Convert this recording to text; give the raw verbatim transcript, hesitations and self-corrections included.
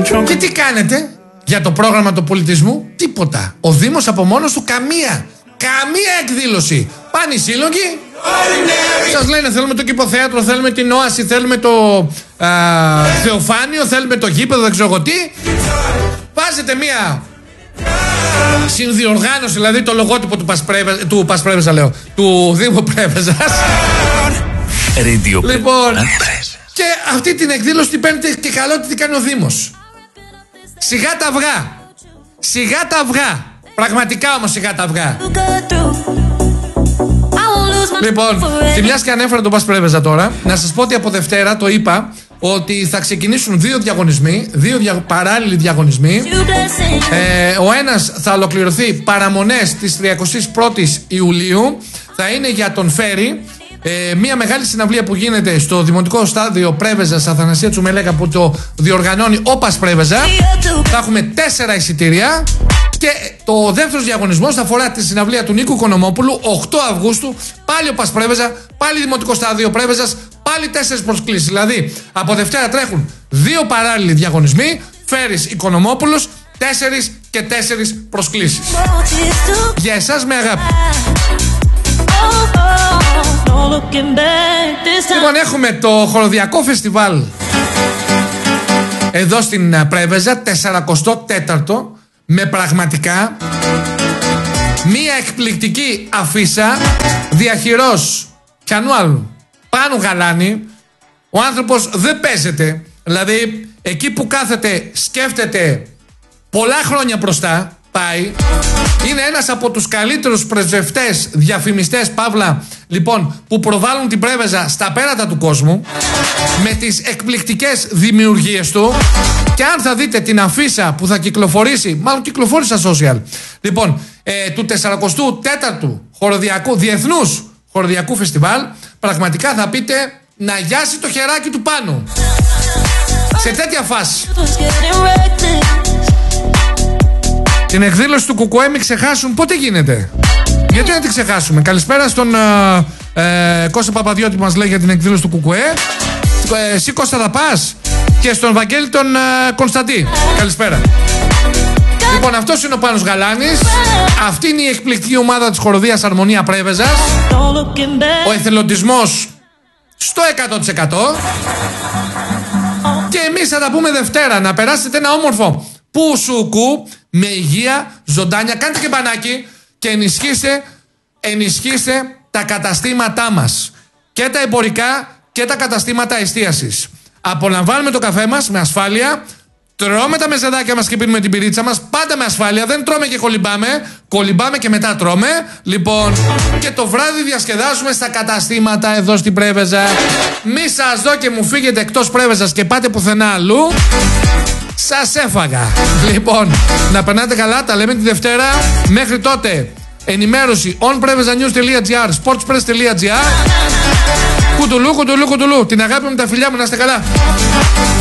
Και τι κάνετε για το πρόγραμμα του πολιτισμού? Τίποτα. Ο Δήμος από μόνος του καμία. Καμία εκδήλωση. Πάνε οι σύλλογοι, σας λένε θέλουμε το κηποθέατρο, θέλουμε την Όαση, θέλουμε το α, Θεοφάνιο, θέλουμε το γήπεδο, δεν ξέρω εγώ τι. Βάζετε μία συνδιοργάνωση, δηλαδή το λογότυπο του Πασπρέβεζα, του Πασπρέβεζα λέω, του Δήμου Πρέβεζας. Λοιπόν, και αυτή την εκδήλωση την παίρνετε και καλό τι κάνει ο Δήμος. Σιγά τα αυγά. Σιγά τα αυγά. Πραγματικά όμως σιγά τα αυγά. Λοιπόν, τη μιας και ανέφερα τον Πασπρέβεζα τώρα, να σας πω ότι από Δευτέρα το είπα ότι θα ξεκινήσουν δύο διαγωνισμοί, δύο δια, παράλληλοι διαγωνισμοί. Ε, ο ένας θα ολοκληρωθεί παραμονές της τριαντάης πρώτης Ιουλίου, θα είναι για τον Φέρι. Ε, μια μεγάλη συναυλία που γίνεται στο Δημοτικό Στάδιο Πρέβεζας Αθανασία Τσουμελέκα που το διοργανώνει ο Πασπρέβεζα. Θα έχουμε τέσσερα εισιτήρια. Και το δεύτερος διαγωνισμός θα αφορά τη συναυλία του Νίκου Οικονομόπουλου, οκτώ Αυγούστου, πάλι ο Πασπρέβεζα, πάλι Δημοτικό Στάδιο Πρέβεζας, πάλι τέσσερις προσκλήσεις. Δηλαδή από Δευτέρα τρέχουν δύο παράλληλοι διαγωνισμοί, Φέρης Οικονομόπουλος, τέσσερις και τέσσερις προσκλήσεις. Για εσάς με αγάπη. Λοιπόν, έχουμε το χοροδιακό φεστιβάλ εδώ στην Πρέβεζα, σαράντα τέταρτο, με πραγματικά μία εκπληκτική αφίσα διαχειρός πιανού άλλου Πάνου Γαλάνη. Ο άνθρωπος δεν παίζεται, δηλαδή εκεί που κάθεται σκέφτεται πολλά χρόνια μπροστά πάει. Είναι ένας από τους καλύτερους πρεσβευτές, διαφημιστές, παύλα, λοιπόν, που προβάλλουν την Πρέβεζα στα πέρατα του κόσμου με τις εκπληκτικές δημιουργίες του. Και αν θα δείτε την αφίσα που θα κυκλοφορήσει, μάλλον κυκλοφόρησε στα social, λοιπόν, ε, του σαράντα τέταρτου χοροδιακού, διεθνούς χοροδιακού φεστιβάλ, πραγματικά θα πείτε να γιάσει το χεράκι του Πάνου. Σε τέτοια φάση. Την εκδήλωση του Κουκουέ μην ξεχάσουν. Πότε γίνεται? Γιατί να την ξεχάσουμε? Καλησπέρα στον ε, ε, Κώστα Παπαδιώτη που μας λέει για την εκδήλωση του Κουκουέ. Ε, εσύ Κώστα θα πας? Και στον Βαγγέλη τον ε, Κωνσταντή. Καλησπέρα. Λοιπόν, αυτός είναι ο Πάνος Γαλάνης. Αυτή είναι η εκπληκτική ομάδα της χοροδίας Αρμονία Πρέβεζας. Ο εθελοντισμός στο εκατό τοις εκατό. Και εμείς θα τα πούμε Δευτέρα. Να περάσετε ένα όμορφο Πουσουκού με υγεία, ζωντάνια. Κάντε και μπανάκι και ενισχύστε, ενισχύστε τα καταστήματά μας. Και τα εμπορικά και τα καταστήματα εστίασης. Απολαμβάνουμε το καφέ μας με ασφάλεια. Τρώμε τα μεζεδάκια μας και πίνουμε την πυρίτσα μας. Πάντα με ασφάλεια. Δεν τρώμε και κολυμπάμε. Κολυμπάμε και μετά τρώμε. Λοιπόν, και το βράδυ διασκεδάζουμε στα καταστήματα εδώ στην Πρέβεζα. Μη σας δω και μου φύγετε εκτός Πρέβεζας και πάτε πουθενά αλλού. Σας έφαγα. Λοιπόν, να περνάτε καλά. Τα λέμε τη Δευτέρα. Μέχρι τότε, ενημέρωση onprevezanews.gr, sportspress.gr. Κουτουλού, κουτουλού, κουτουλού. Την αγάπη μου, τα φιλιά μου, να είστε καλά.